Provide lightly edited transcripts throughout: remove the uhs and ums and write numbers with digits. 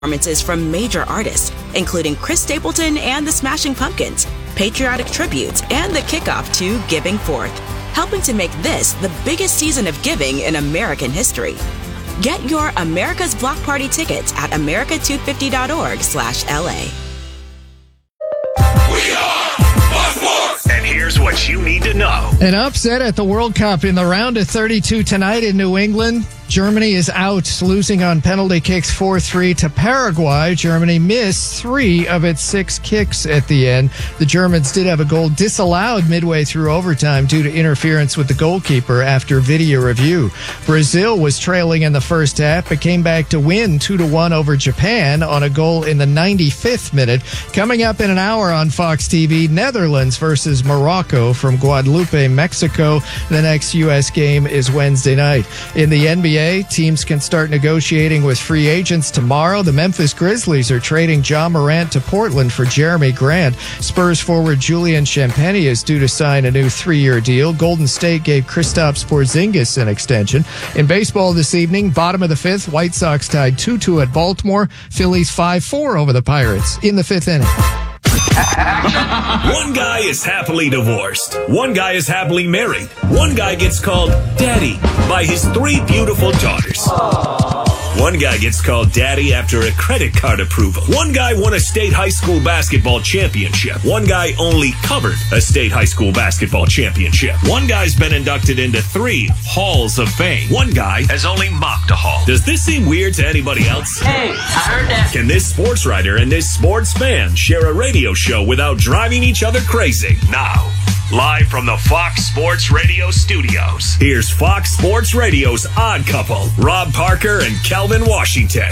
Performances from major artists, including Chris Stapleton and the Smashing Pumpkins, patriotic tributes, and the kickoff to Giving Forth, helping to make this the biggest season of giving in American history. Get your America's Block Party tickets at america250.org/LA. We are Fox Sports. And here's what you need to know. An upset at the World Cup in the round of 32 tonight in New England. Germany is out, losing on penalty kicks 4-3 to Paraguay. Germany missed 3 of its 6 kicks at the end. The Germans did have a goal disallowed midway through overtime due to interference with the goalkeeper after video review. Brazil was trailing in the first half, but came back to win 2-1 over Japan on a goal in the 95th minute. Coming up in an hour on Fox TV, Netherlands versus Morocco from Guadalupe, Mexico. The next U.S. game is Wednesday night. In the NBA, teams can start negotiating with free agents tomorrow. The Memphis Grizzlies are trading Ja Morant to Portland for Jeremy Grant. Spurs forward Julian Champagnie is due to sign a new 3-year deal. Golden State gave Kristaps Porzingis an extension. In baseball this evening, bottom of the 5th, White Sox tied 2-2 at Baltimore. Phillies 5-4 over the Pirates in the 5th inning. One guy is happily divorced. One guy is happily married. One guy gets called daddy by his 3 beautiful daughters. One guy gets called daddy after a credit card approval. One guy won a state high school basketball championship. One guy only covered a state high school basketball championship. One guy's been inducted into 3 halls of fame. One guy has only mocked a hall. Does this seem weird to anybody else? Hey, I heard that. Can this sports writer and this sports fan share a radio show without driving each other crazy? Now, live from the Fox Sports Radio studios, here's Fox Sports Radio's Odd Couple, Rob Parker and Kelvin Washington.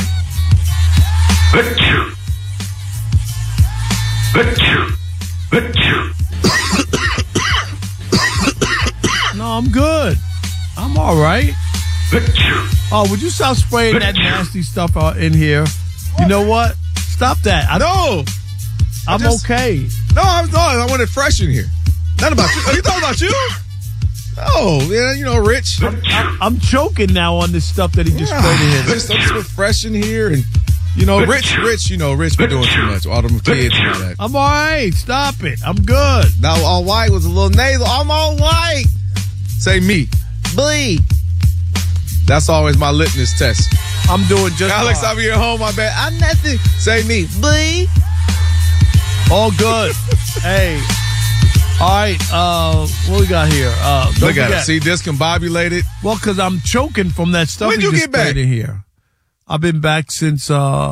No, I'm good. I'm all right. Oh, would you stop spraying that nasty stuff out in here? You know what? Stop that. I'm okay. No, I want it fresh in here. Not about you. Are you talking about you? Oh, yeah, you know, Rich. I'm choking now on this stuff that he just sprayed in here. Let's fresh in here. And, you know, Rich been doing too much. All them kids and all that. I'm all right. Stop it. I'm good. Now, all white was a little nasal. I'm all white. Say me. Bleed. That's always my litmus test. I'm doing just Alex, fine. I'll be at home. I bet. I'm nothing. Say me. Bleed. All good. Hey. All right, what we got here? Look at it. See, discombobulated. Well, because I'm choking from that stuff. When did you get back in here? I've been back since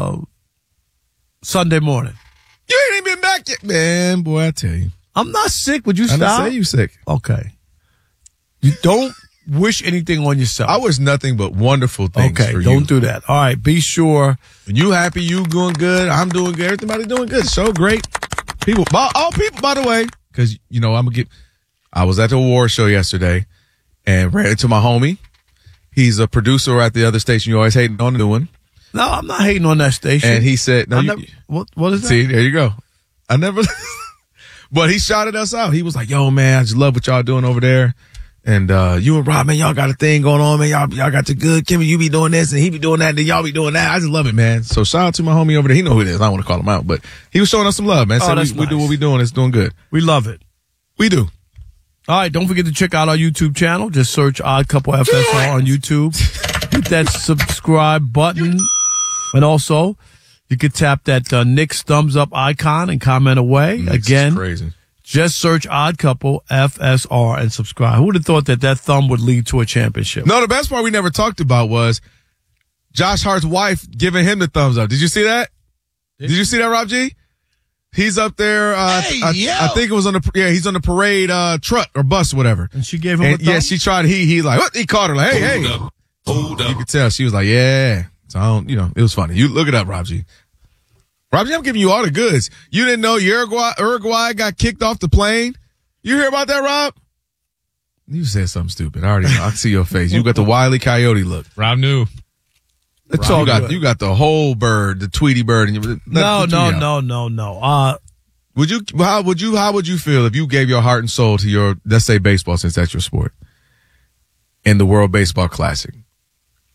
Sunday morning. You ain't even been back yet. Man, boy, I tell you. I'm not sick. Would you stop? I didn't say you sick. Okay. You don't wish anything on yourself. I wish nothing but wonderful things for you. Don't do that. All right, be sure. You happy, you doing good, I'm doing good, everybody doing good. So great. People, by the way, because, you know, I was at the award show yesterday and ran into my homie. He's a producer at the other station you always hating on doing. No, I'm not hating on that station. And he said, no, what is that? See, there you go. I never, but he shouted us out. He was like, yo, man, I just love what y'all doing over there. And you and Rob, man, y'all got a thing going on, man. Y'all got the good. Kimmy, you be doing this and he be doing that, and then y'all be doing that. I just love it, man. So shout out to my homie over there. He know who it is. I don't want to call him out, but he was showing us some love, man. So we do what we doing. It's doing good. We love it. We do. All right, don't forget to check out our YouTube channel. Just search Odd Couple FSR on YouTube. Hit that subscribe button. And also, you can tap that Nick's thumbs up icon and comment away. Again, crazy. Just search Odd Couple FSR and subscribe. Who would have thought that thumb would lead to a championship? No, the best part we never talked about was Josh Hart's wife giving him the thumbs up. Did you see that? Did you see that, Rob G? He's up there. I think it was he's on the parade truck or bus or whatever. And she gave him a thumb? Yeah, she tried. He like, what? He caught her like, hey. Hold up. You could tell she was like, yeah. So I don't, it was funny. You look it up, Rob G. Rob G, I'm giving you all the goods. You didn't know Uruguay got kicked off the plane? You hear about that, Rob? You said something stupid. I already know. I see your face. You got the Wile E. Coyote look. Rob knew. It's all good. You got the whole bird, the Tweety bird. And No. How would you feel if you gave your heart and soul to your, let's say baseball, since that's your sport, in the World Baseball Classic?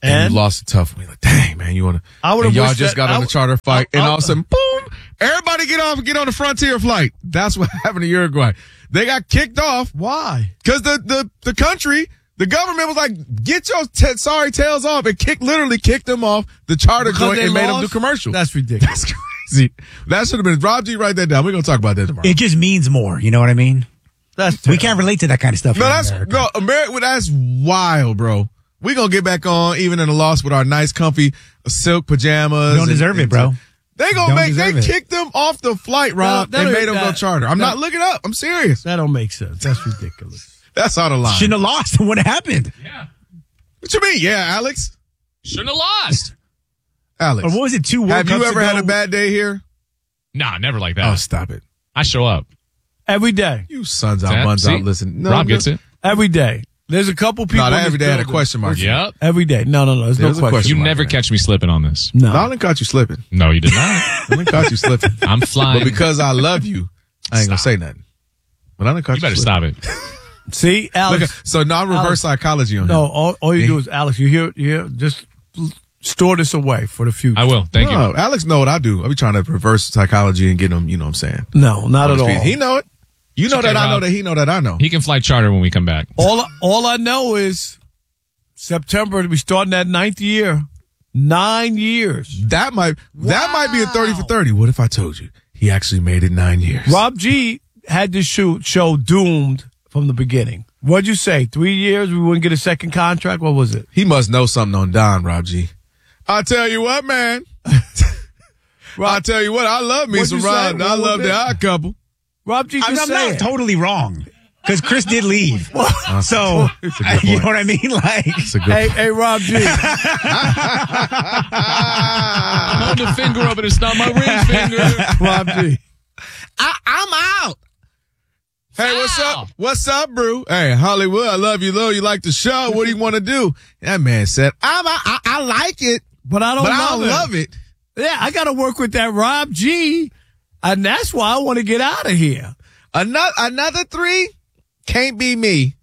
And you lost a tough one. You're like, dang, man, you want to. And y'all just got on the charter flight, and all of a sudden, boom, everybody get on the Frontier flight. That's what happened to Uruguay. They got kicked off. Why? Because the country, the government was like, get your sorry tails off, and literally kicked them off the charter joint and made them do commercial. That's ridiculous. That's crazy. That should have been Rob G. Write that down. We're gonna talk about that tomorrow. It just means more. You know what I mean? We can't relate to that kind of stuff. America. That's wild, bro. We gonna get back on even in a loss with our nice, comfy silk pajamas. You don't deserve it, bro. They kicked them off the flight, Rob. They made them go charter. I'm not looking up. I'm serious. That don't make sense. That's ridiculous. That's out of line. Shouldn't have lost. What happened? Yeah. What you mean? Yeah, Alex. Shouldn't have lost. Alex. Or what was it? 2 World Have Cups you ever ago? had a bad day here? Nah, never like that. Oh, stop it. I show up. Every day. You sons out, buns out. Listen. No, Rob gets it. Every day. There's a couple people. No, every day had a question mark. Yep. Every day. No. There's no question. You never catch me slipping on this. No. I didn't caught you slipping. No, you did not. I didn't caught you slipping. I'm flying. But because I love you, I ain't gonna say nothing. But I didn't caught you. You better slipping. stop it. See, Alex. So now reverse psychology on him. No, all you do is, Alex, you hear, just store this away for the future. I will. Thank you. Alex know what I do. I be trying to reverse psychology and get him, you know what I'm saying? No, not at all. He know it. You know that I know that he know that I know. He can fly charter when we come back. All I know is September, we starting that 9th year. 9 years. That might be a 30 for 30. What if I told you he actually made it 9 years? Rob G had this show doomed from the beginning. What'd you say? 3 years, we wouldn't get a second contract? What was it? He must know something on Don, Rob G. I tell you what, man. I tell you what, I love me some Rob. I love the Odd Couple. Rob G, I'm not totally wrong. Because Chris did leave. So, you know what I mean? Like, hey, Rob G. I'm holding a finger up and it's not my ring finger. Rob G. I'm out. Hey, what's up? What's up, bro? Hey, Hollywood, I love you, Lil. You like the show? What do you want to do? That man said, I like it, but I don't love it. Yeah, I got to work with that Rob G, and that's why I want to get out of here. Another 3 can't be me.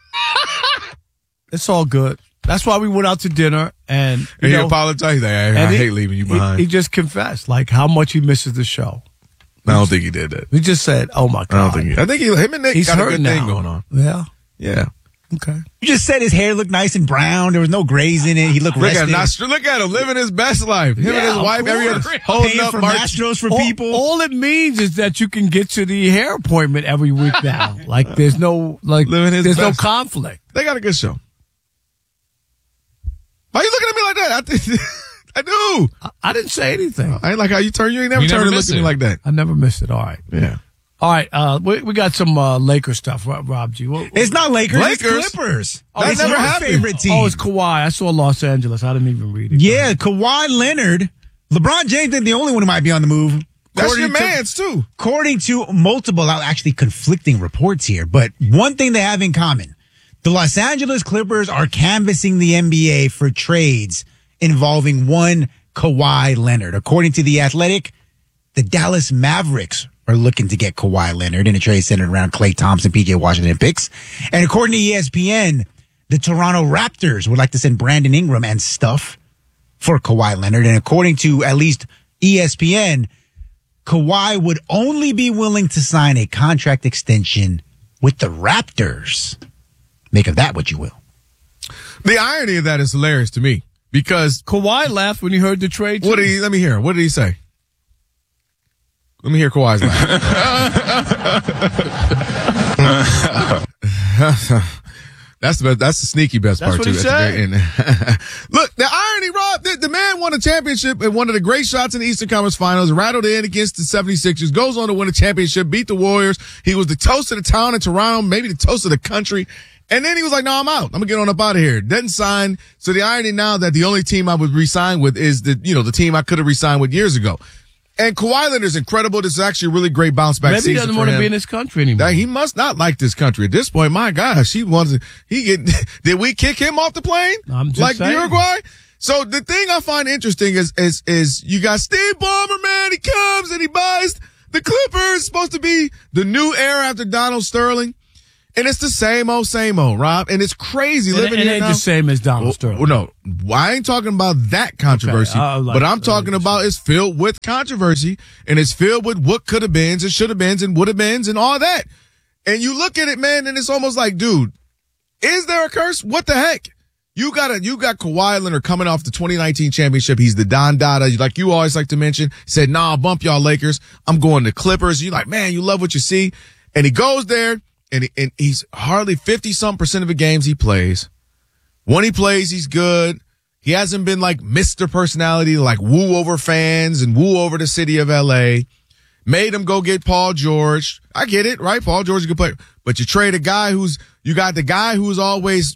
It's all good. That's why we went out to dinner, and he apologized. I hate leaving you behind. He just confessed, like, how much he misses the show. I don't think he did that. He just said, "Oh my God!" I think him and Nick got a good thing going on. Yeah. Okay. You just said his hair looked nice and brown. There was no grays in it. He looked rested. Look at him living his best life. Him and his wife, holding up for Astros for people. All it means is that you can get to the hair appointment every week now. Like there's no no conflict. They got a good show. Why are you looking at me like that? I do. I didn't say anything. I ain't like how you turn. You ain't never turned and looked at me like that. I never missed it. All right. Yeah. All right. We got some Lakers stuff, Rob G. It's not Lakers. It's Clippers. That never happened. Favorite team. Oh, it's Kawhi. I saw Los Angeles. I didn't even read it. Yeah, Kawhi Leonard. LeBron James ain't the only one who might be on the move. That's your man's too. According to multiple, actually conflicting reports here, but one thing they have in common: the Los Angeles Clippers are canvassing the NBA for trades involving one Kawhi Leonard. According to The Athletic, the Dallas Mavericks are looking to get Kawhi Leonard in a trade centered around Klay Thompson, PJ Washington picks. And according to ESPN, the Toronto Raptors would like to send Brandon Ingram and stuff for Kawhi Leonard. And according to at least ESPN, Kawhi would only be willing to sign a contract extension with the Raptors. Make of that what you will. The irony of that is hilarious to me because Kawhi laughed when he heard the trade. Let me hear. What did he say? Let me hear Kawhi's laugh. That's the best. That's the sneaky best part what too. He said. Look, the irony, Rob. The man won a championship and one of the great shots in the Eastern Conference Finals. Rattled in against the 76ers. Goes on to win a championship. Beat the Warriors. He was the toast of the town in Toronto. Maybe the toast of the country. And then he was like, "No, I'm out. I'm gonna get on up out of here." Doesn't sign. So the irony now that the only team I would re-sign with is the team I could have re-signed with years ago. And Kawhi Leonard is incredible. This is actually a really great bounce back season for him. Maybe he doesn't want to be in this country anymore. He must not like this country at this point. My gosh, did we kick him off the plane? I'm just like saying. Uruguay? So the thing I find interesting is you got Steve Ballmer, man. He comes and he buys the Clippers. Supposed to be the new era after Donald Sterling. And it's the same old, Rob. And it's crazy living it here ain't now. the same as Donald Sterling. Well, no, I ain't talking about that controversy. Okay, but I'm talking about it's filled with controversy, and it's filled with what could have been and should have been and would have been and all that. And you look at it, man, and it's almost like, dude, is there a curse? What the heck? You got Kawhi Leonard coming off the 2019 championship. He's the Don Dada, like you always like to mention. Said, nah, bump y'all Lakers. I'm going to Clippers. You're like, man, you love what you see. And he goes there, and he's hardly 50-something% of the games he plays. When he plays, he's good. He hasn't been like Mr. Personality, like woo over fans and woo over the city of L.A., made him go get Paul George. I get it, right? Paul George is a good player. But you trade you got the guy who's always,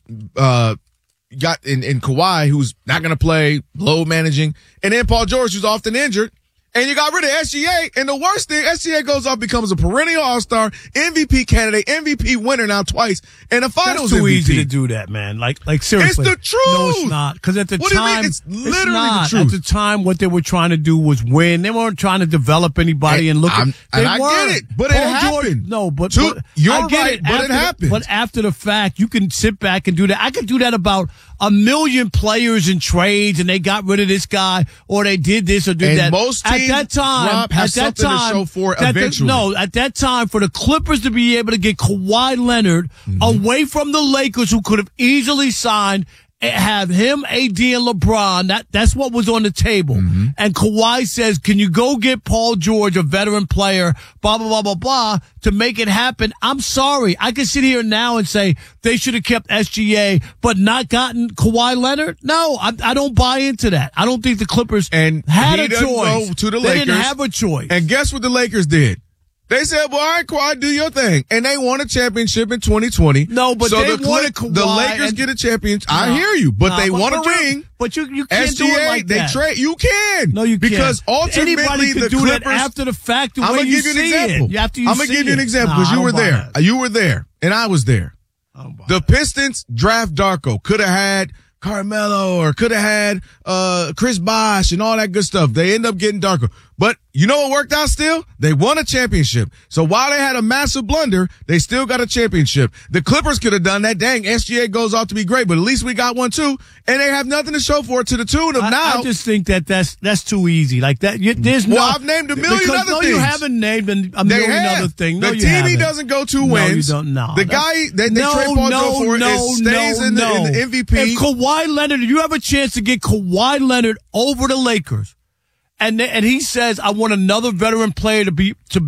got in Kawhi, who's not going to play, low managing. And then Paul George, who's often injured. And you got rid of SGA. And the worst thing, SGA goes off, bemes a perennial all-star, MVP candidate, MVP winner now twice, and a finals That's too MVP. easy to do that, man. Like seriously. It's the truth. No, it's not. Because at the What do you time, mean? It's literally not. the truth. At the time, what they were trying to do was win. They weren't trying to develop anybody and look at. I get it, but it happened. You're right, but it happened. But after the fact, you can sit back and do that. I could do that about a million players in trades, and they got rid of this guy, or they did this or did And that. most teams, at that time, Rob, have something to show for it eventually. At that time, for the Clippers to be able to get Kawhi Leonard away from the Lakers, who could have easily signed, have him, AD, and LeBron. That's what was on the table. And Kawhi says, can you go get Paul George, a veteran player, blah, blah, blah, blah, blah, to make it happen? I'm sorry. I can sit here now and say they should have kept SGA, but not gotten Kawhi Leonard? No, I don't buy into that. I don't think the Clippers had a choice. Go to the they Lakers. didn't have a choice. And guess what the Lakers did? They said, well, all right, Kawhi, do your thing. And they won a championship in 2020. No, but so they wanted Kawhi. The Lakers get a championship. I hear you, but they won a ring. But you can't SGA, do it like that. They trade. You can. No, you can't. Because ultimately, anybody could the do Clippers, that after the fact. The I'm way going to give you an example. I'm going to give you an example because you were there. You were there, and I was there. The Pistons draft Darko. Could have had Carmelo or could have had Chris Bosh and all that good stuff. They end up getting Darko. But you know what worked out still? They won a championship. So while they had a massive blunder, they still got a championship. The Clippers could have done that. Dang, SGA goes off to be great, but at least we got one too. And they have nothing to show for it to the tune of now. I just think that's too easy. Like that. There's I've named a million other things. No, you haven't named a million other things. No, the team he doesn't go to wins. No, you don't. No, the guy that they trade Paul George for stays in the MVP. If Kawhi Leonard, if you have a chance to get Kawhi Leonard over the Lakers, and he says, I want another veteran player to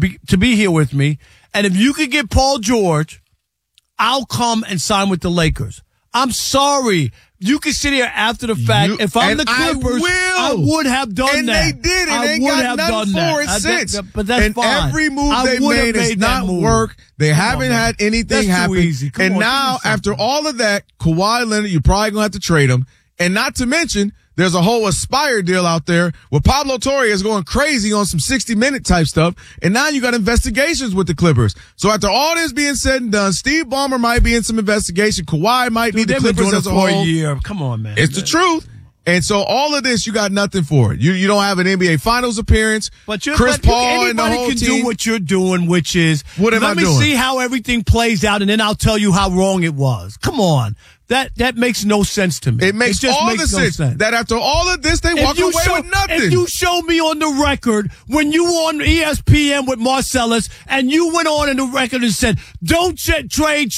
be here with me. And if you could get Paul George, I'll come and sign with the Lakers. I'm sorry. You can sit here after the fact. If I'm the Clippers, I would have done and that. And they did, and they got nothing for it since. But that's and fine. Every move they made has not worked. They haven't had anything happen. Too easy. And now, after all of that, Kawhi Leonard, you're probably going to have to trade him. And not to mention, there's a whole Aspire deal out there where Pablo Torre is going crazy on some 60-minute type stuff. And now you got investigations with the Clippers. So after all this being said and done, Steve Ballmer might be in some investigation. Kawhi might be the Clippers as a whole. For a year. Come on, man. It's the truth. And so all of this, you got nothing for it. You don't have an NBA Finals appearance. But Chris Paul and the whole anybody can team. do what you're doing, which is what am I doing? Let me see how everything plays out, and then I'll tell you how wrong it was. Come on. That makes no sense to me. It makes all the sense that after all of this, they walk away with nothing. If you show me on the record when you were on ESPN with Marcellus and you went on in the record and said, don't trade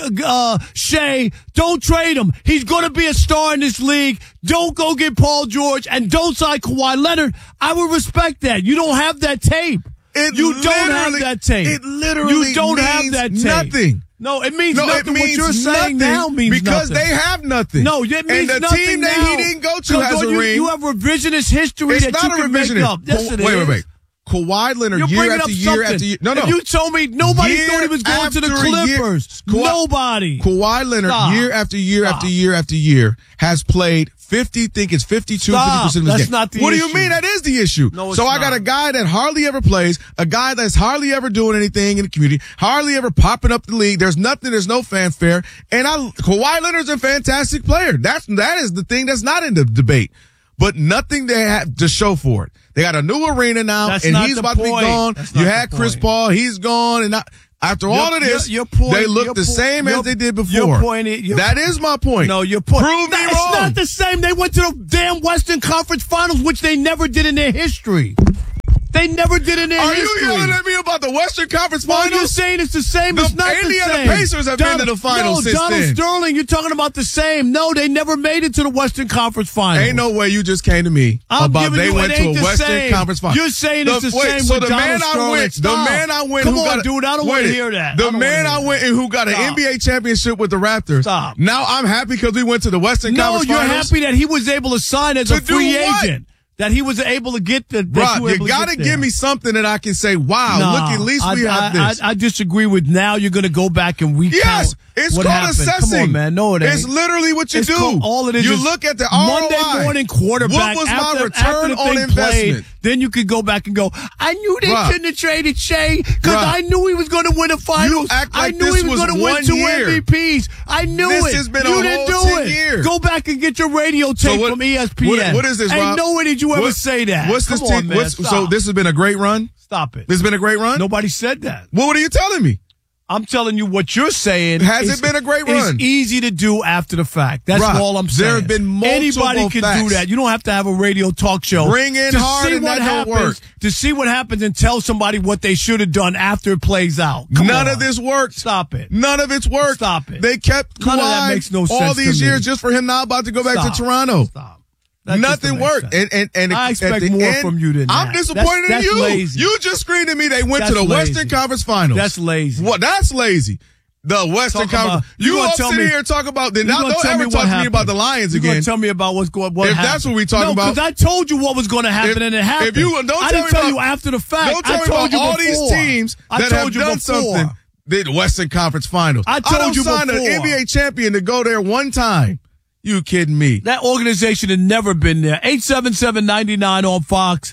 Shea, don't trade him. He's going to be a star in this league. Don't go get Paul George and don't sign Kawhi Leonard. I would respect that. You don't have that tape. You don't have that tape. It literally you don't have that tape. Nothing. No, it means nothing. It means what you're saying now means because nothing. They have nothing. No, it means and the nothing team now. that he didn't go to has a ring. You have revisionist history it's that not you can make up. Yes, it is. Wait. Kawhi Leonard, You're year bringing after up year something. after year. No. If you told me nobody thought he was going to the Clippers. Nobody. Kawhi Leonard, year after year after year after year, has played 50% of his That's game. not the What issue. do you mean? That is the issue. No, it's so I not. got a guy that hardly ever plays, a guy that's hardly ever doing anything in the community, hardly ever popping up the league. There's nothing. There's no fanfare. And Kawhi Leonard's a fantastic player. That is the thing that's not in the debate. But nothing they have to show for it. They got a new arena now, and he's about to be gone. You had Chris Paul, he's gone, and After all of this, they look the same as they did before. That is my point. No, your point. Prove me wrong. It's not the same. They went to the damn Western Conference Finals, which they never did in their history. They never did in their history. Are you yelling at me about the Western Conference Finals? You're saying it's the same. It's not the same. Indiana Pacers have been to the finals since Donald then. Sterling, you're talking about the same. No, they never made it to the Western Conference Finals. Ain't no way you just came to me about they went to a Western Conference Finals. You're saying it's the same so with the Donald Sterling. the man I went Come who on, got dude, I don't want to hear that. The man I went and who got an NBA championship with the Raptors. Stop. Now I'm happy because we went to the Western Conference Finals. No, you're happy that he was able to sign as a free agent. That he was able to get the. Rob, you got to give me something that I can say, wow, look, at least we have this. I disagree with now you're going to go back and recount. Yes, it's what called happened. assessing. Come on, man. No, it ain't. It's literally what you do. All it is you is look at the Monday ROI. morning quarterback. What was after, my return on investment? Then you could go back and go, I knew they shouldn't have traded Shea because I knew he was going to win a finals. You act like I knew he was going to win 2 MVPs. I knew it. This has been you a didn't whole do 10 it. years. Go back and get your radio tape from ESPN. What is this, Rob? Ain't nowhere did you ever say that. What's this team? So this has been a great run? Stop it. This has been a great run? Nobody said that. Well, what are you telling me? I'm telling you what you're saying. Has it been a great run? It's easy to do after the fact. That's all I'm saying. There have been multiple Anybody can facts. do that. You don't have to have a radio talk show. Bring in hard and that don't work. To see what happens and tell somebody what they should have done after it plays out. None of this worked. Stop it. None of it's worked. Stop it. They kept Kawhi None of that makes no sense all these to me. years just for him now about to go back to Toronto. Stop. Nothing worked. And I expect more from you than that. I'm disappointed that's in you. Lazy. You just screamed at me they went to the lazy. Western Conference Finals. That's lazy. What? That's lazy. The Western Conference. You up sitting here talk about. Don't ever talk to me about the Lions again. You're going to tell me about what's going. What if happened. That's what we talking about. Because I told you what was going to happen, and it happened. If you don't I didn't tell you after the fact. Don't tell me about all these teams that have done something. The Western Conference Finals. I told you signed an NBA champion to go there one time. You kidding me? That organization had never been there. 877-99 on Fox.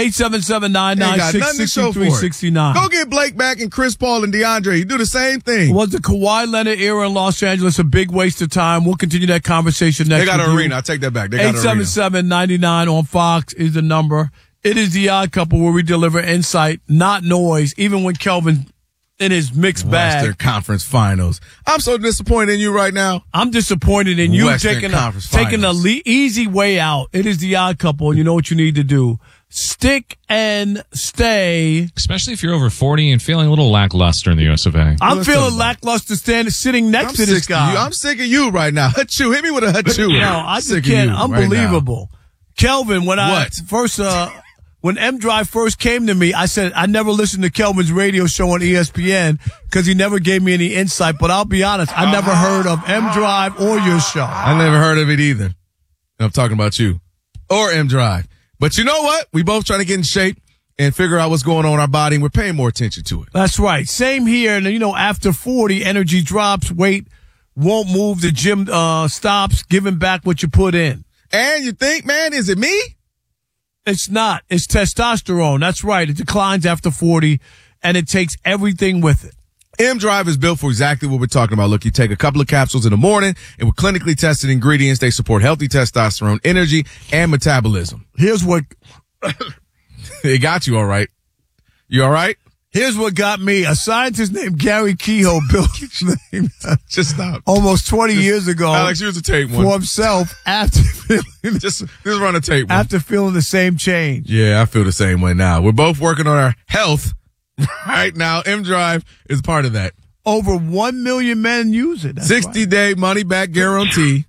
877-996-6369. Go get Blake back and Chris Paul and DeAndre. You do the same thing. Was the Kawhi Leonard era in Los Angeles a big waste of time? We'll continue that conversation next week. They got an arena. I take that back. They got an arena. 877-99 on Fox is the number. It is the Odd Couple where we deliver insight, not noise, even when Kelvin in his mixed bag. Western Conference Finals. I'm so disappointed in you right now. I'm disappointed in you taking the easy way out. It is the Odd Couple, and you know what you need to do. Stick and stay. Especially if you're over 40 and feeling a little lackluster in the US of A. I'm feeling lackluster sitting next to this guy. I'm sick of you right now. Hachoo. Hit me with a hachoo. No, I just can't. Unbelievable. Right, Kelvin, when when M Drive first came to me, I said I never listened to Kelvin's radio show on ESPN because he never gave me any insight. But I'll be honest, I never heard of M Drive or your show. I never heard of it either. I'm talking about you or M Drive. But you know what? We both trying to get in shape and figure out what's going on in our body, and we're paying more attention to it. That's right. Same here. And, after 40, energy drops, weight won't move, the gym stops, giving back what you put in. And you think, man, is it me? It's not. It's testosterone. That's right. It declines after 40, and it takes everything with it. M-Drive is built for exactly what we're talking about. Look, you take a couple of capsules in the morning, and with clinically tested ingredients, they support healthy testosterone, energy, and metabolism. Here's what... It got you all right. You all right? Here's what got me. A scientist named Gary Kehoe built his name just stop. Almost 20 years ago. Alex, here's a tape one. For himself after feeling... just run a tape one. After feeling the same change. Yeah, I feel the same way now. We're both working on our health right now. M-Drive is part of that. Over 1 million men use it. 60-day money-back guarantee.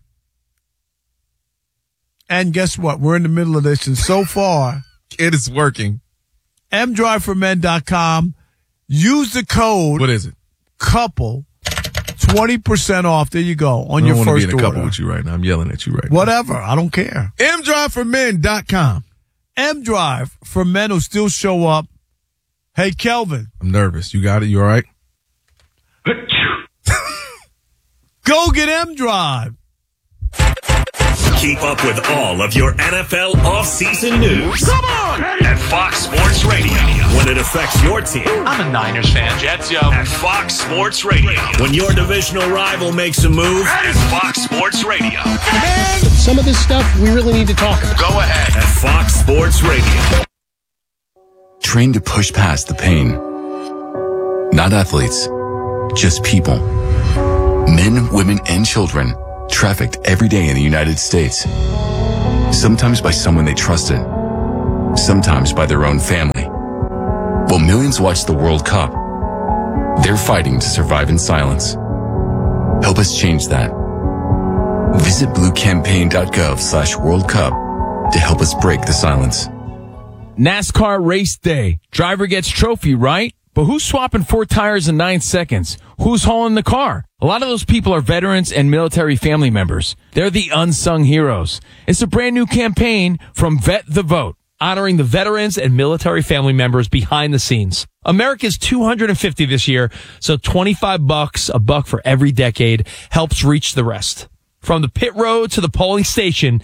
And guess what? We're in the middle of this, and so far... It is working. mdriveformen.com. Use the code. What is it? Couple. 20% off. There you go. On your first order. I don't want to be in a couple with you right now. I'm yelling at you right now. Whatever. I don't care. mdriveformen.com. M-Drive for men who still show up. Hey, Kelvin. I'm nervous. You got it? You all right? Go get M-Drive. Keep up with all of your NFL offseason news. Come on! At Fox Sports Radio. When it affects your team. I'm a Niners fan. Jets, yo. At Fox Sports Radio. When your divisional rival makes a move. At Fox Sports Radio. Man, some of this stuff we really need to talk about. Go ahead. At Fox Sports Radio. Trained to push past the pain. not athletes, just people. Men, women, and children trafficked every day in the United States. Sometimes by someone they trusted, sometimes by their own family. While millions watch the World Cup, they're fighting to survive in silence. Help us change that. Visit bluecampaign.gov/World Cup to help us break the silence. NASCAR race day. Driver gets trophy, right? But who's swapping 4 tires in 9 seconds? Who's hauling the car? A lot of those people are veterans and military family members. They're the unsung heroes. It's a brand new campaign from Vet the Vote, honoring the veterans and military family members behind the scenes. America's 250 this year, so $25, a buck for every decade, helps reach the rest. From the pit road to the polling station,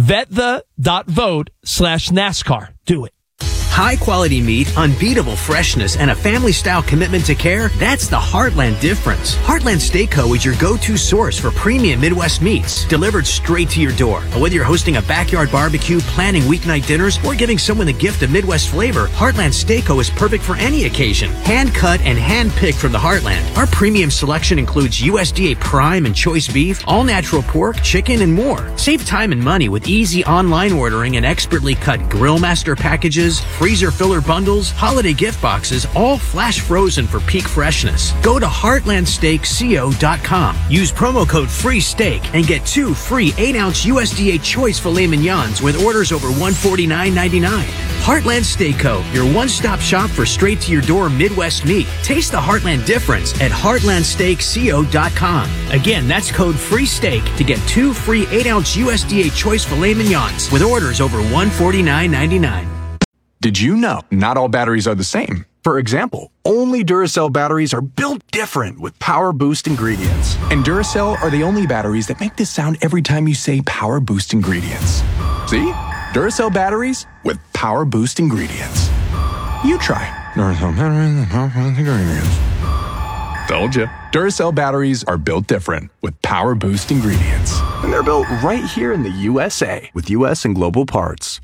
VetThe.vote/NASCAR. Do it. High quality meat, unbeatable freshness, and a family style commitment to care. That's the Heartland difference. Heartland Steak Co. is your go-to source for premium Midwest meats delivered straight to your door. Whether you're hosting a backyard barbecue, planning weeknight dinners, or giving someone the gift of Midwest flavor, Heartland Steak Co. is perfect for any occasion. Hand cut and hand picked from the Heartland. Our premium selection includes USDA prime and choice beef, all natural pork, chicken, and more. Save time and money with easy online ordering and expertly cut Grill Master packages, freezer filler bundles, holiday gift boxes, all flash frozen for peak freshness. Go to heartlandsteakco.com. Use promo code FREESTEAK and get 2 free 8-ounce USDA choice filet mignons with orders over $149.99. Heartland Steak Co., your one-stop shop for straight-to-your-door Midwest meat. Taste the Heartland difference at heartlandsteakco.com. Again, that's code FREESTEAK to get 2 free 8-ounce USDA choice filet mignons with orders over $149.99. Did you know not all batteries are the same? For example, only Duracell batteries are built different with Power Boost ingredients. And Duracell are the only batteries that make this sound every time you say Power Boost ingredients. See? Duracell batteries with Power Boost ingredients. You try. Duracell batteries with Power Boost ingredients. Told you. Duracell batteries are built different with Power Boost ingredients. And they're built right here in the USA with US and global parts.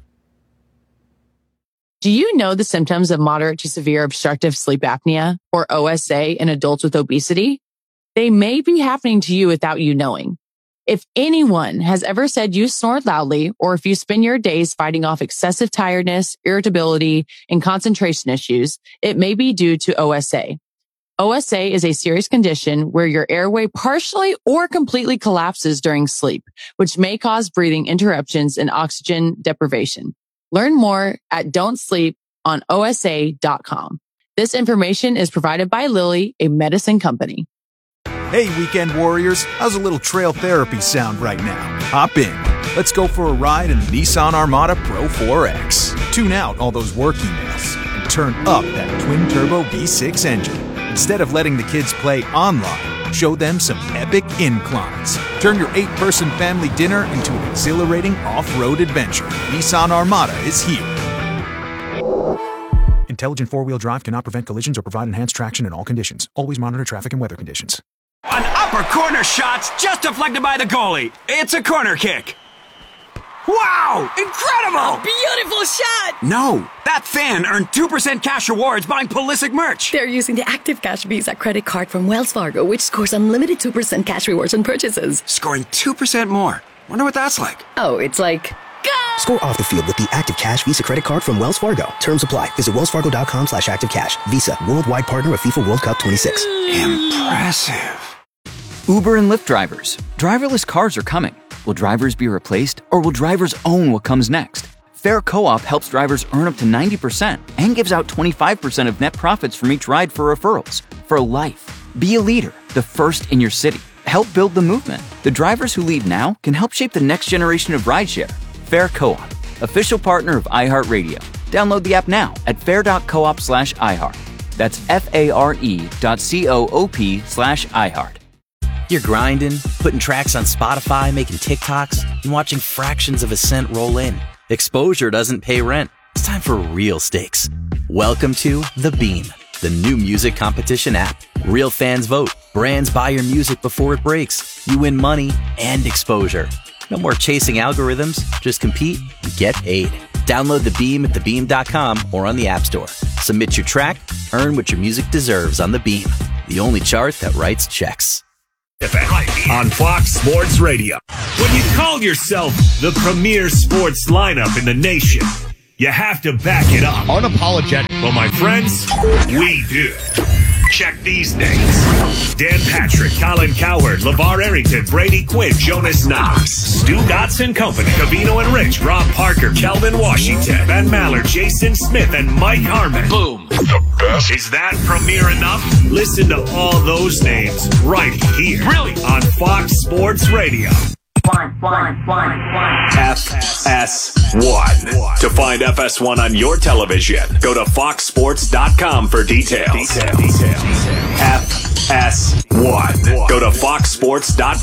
Do you know the symptoms of moderate to severe obstructive sleep apnea, or OSA, in adults with obesity? They may be happening to you without you knowing. If anyone has ever said you snore loudly, or if you spend your days fighting off excessive tiredness, irritability, and concentration issues, it may be due to OSA. OSA is a serious condition where your airway partially or completely collapses during sleep, which may cause breathing interruptions and oxygen deprivation. Learn more at don'tsleeponosa.com. This information is provided by Lilly, a medicine company. Hey, weekend warriors, how's a little trail therapy sound right now? Hop in. Let's go for a ride in the Nissan Armada Pro 4X. Tune out all those work emails and turn up that twin-turbo V6 engine. Instead of letting the kids play online, show them some epic inclines. Turn your 8-person family dinner into an exhilarating off-road adventure. Nissan Armada is here. Intelligent four-wheel drive cannot prevent collisions or provide enhanced traction in all conditions. Always monitor traffic and weather conditions. An upper corner shot's just deflected by the goalie. It's a corner kick. Wow! Incredible! Beautiful shot! No, that fan earned 2% cash rewards buying Pulisic merch. They're using the Active Cash Visa credit card from Wells Fargo, which scores unlimited 2% cash rewards on purchases. Scoring 2% more. Wonder what that's like. Oh, it's like... Go! Score off the field with the Active Cash Visa credit card from Wells Fargo. Terms apply. Visit wellsfargo.com/activecash. Visa, worldwide partner of FIFA World Cup 26. Impressive. Uber and Lyft drivers. Driverless cars are coming. Will drivers be replaced, or will drivers own what comes next? Fair Co-op helps drivers earn up to 90% and gives out 25% of net profits from each ride for referrals. For life. Be a leader, the first in your city. Help build the movement. The drivers who lead now can help shape the next generation of rideshare. Fair Co-op, official partner of iHeartRadio. Download the app now at fair.coop/iHeart. That's FARE.coop/iHeart. You're grinding, putting tracks on Spotify, making TikToks, and watching fractions of a cent roll in. Exposure doesn't pay rent. It's time for real stakes. Welcome to The Beam, the new music competition app. Real fans vote. Brands buy your music before it breaks. You win money and exposure. No more chasing algorithms. Just compete and get paid. Download The Beam at thebeam.com or on the App Store. Submit your track, earn what your music deserves on The Beam, the only chart that writes checks. On Fox Sports Radio. When you call yourself the premier sports lineup in the nation, you have to back it up. Unapologetic. Well, my friends, we do. Check these names. Dan Patrick, Colin Cowherd, LeVar Arrington, Brady Quinn, Jonas Knox, Stu Dotson Company, Cavino and Rich, Rob Parker, Kelvin Washington, Ben Maller, Jason Smith, and Mike Harmon. Boom. The best. Is that premier enough? Listen to all those names right here. Really? On Fox Sports Radio. FS1. To find FS1 on your television, go to foxsports.com for details. FS1. Go to foxsports.com.